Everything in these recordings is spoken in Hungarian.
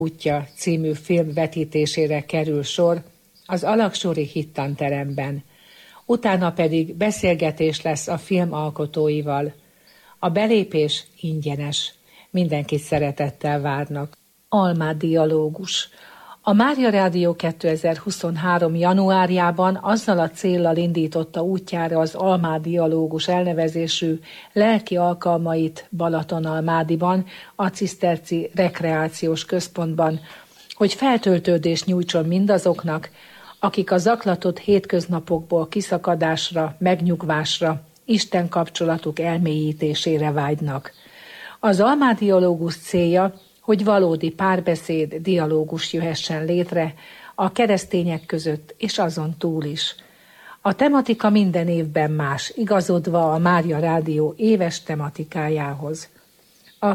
útja című film vetítésére kerül sor az Alaksori Hittanteremben. Utána pedig beszélgetés lesz a film alkotóival. A belépés ingyenes. Mindenkit szeretettel várnak. Almád dialógus. A Mária Rádió 2023. januárjában azzal a céllal indította útjára az Almád dialógus elnevezésű lelki alkalmait Balatonalmádiban, a Ciszterci Rekreációs Központban, hogy feltöltődést nyújtson mindazoknak, akik a zaklatott hétköznapokból kiszakadásra, megnyugvásra, Isten kapcsolatuk elmélyítésére vágynak. Az Almád dialógus célja, hogy valódi párbeszéd, dialógus jöhessen létre a keresztények között és azon túl is. A tematika minden évben más, igazodva a Mária Rádió éves tematikájához. A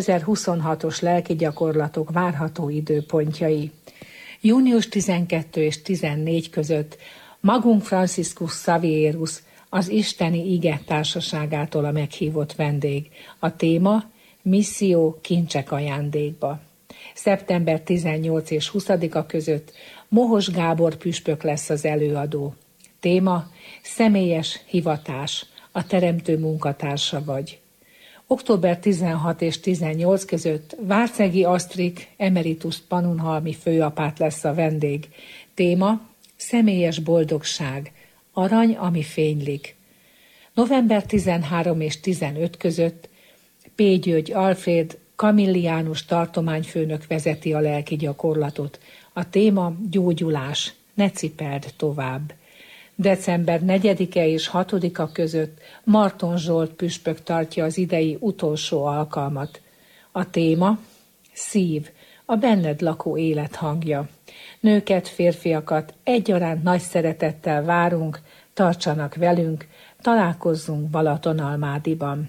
2026-os lelki gyakorlatok várható időpontjai. Június 12 és 14 között Magunk Franciscus Xavierus, az Isteni Ige Társaságától a meghívott vendég. A téma Misszió kincsek ajándékba. Szeptember 18 és 20-a között Mohos Gábor püspök lesz az előadó. Téma személyes hivatás, a teremtő munkatársa vagy. Október 16 és 18 között Várcegi Asztrik emeritus pannonhalmi főapát lesz a vendég. Téma személyes boldogság, arany, ami fénylik. November 13 és 15 között P. György Alfréd kamilliánus tartományfőnök vezeti a lelki gyakorlatot. A téma gyógyulás, ne cipeld tovább. December 4-e és 6-a között Marton Zsolt püspök tartja az idei utolsó alkalmat. A téma szív, a benned lakó élet hangja. Nőket, férfiakat egyaránt nagy szeretettel várunk, tartsanak velünk, találkozzunk Balatonalmádiban.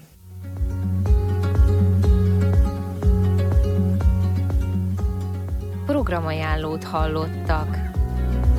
Programajánlót hallottak.